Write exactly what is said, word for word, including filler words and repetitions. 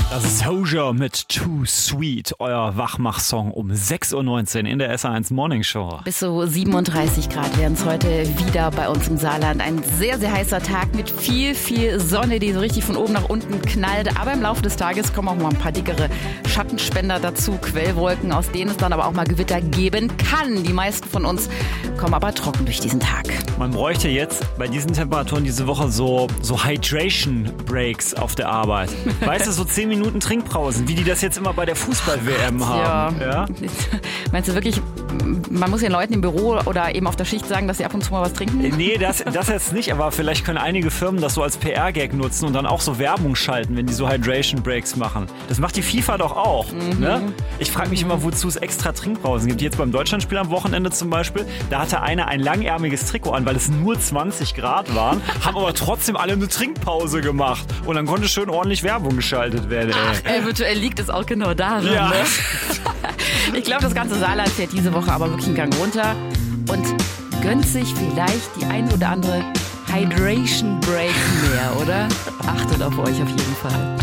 Das ist Hozier mit Too Sweet, euer Wachmach-Song um sechs Uhr neunzehn in der S A eins Morning Show. Bis zu siebenunddreißig Grad werden es heute wieder bei uns im Saarland. Ein sehr, sehr heißer Tag mit viel, viel Sonne, die so richtig von oben nach unten knallt. Aber im Laufe des Tages kommen auch mal ein paar dickere Schattenspender dazu, Quellwolken, aus denen es dann aber auch mal Gewitter geben kann. Die meisten von uns kommen aber trocken durch diesen Tag. Man bräuchte jetzt bei diesen Temperaturen diese Woche so, so Hydration Breaks auf der Arbeit. Weißt du, so zehn Minuten Trinkpausen, wie die das jetzt immer bei der Fußball-W M haben. Ja. Ja? Meinst du wirklich, man muss den Leuten im Büro oder eben auf der Schicht sagen, dass sie ab und zu mal was trinken? Nee, das, das jetzt nicht, aber vielleicht können einige Firmen das so als P R-Gag nutzen und dann auch so Werbung schalten, wenn die so Hydration Breaks machen. Das macht die FIFA doch auch. Mhm. Ne? Ich frage mich immer, wozu es extra Trinkpausen gibt. Jetzt beim Deutschlandspiel am Wochenende zum Beispiel, da hatte einer ein langärmiges Trikot an, weil es nur zwanzig Grad waren, haben aber trotzdem alle eine Trinkpause gemacht. Und dann konnte schön ordentlich Werbung geschaltet werden. Ey. Eventuell liegt es auch genau daran. Ja. Ne? Ich glaube, das ganze Saarland fährt diese Woche aber wirklich einen Gang runter und gönnt sich vielleicht die ein oder andere Hydration Break mehr, oder? Achtet auf euch auf jeden Fall.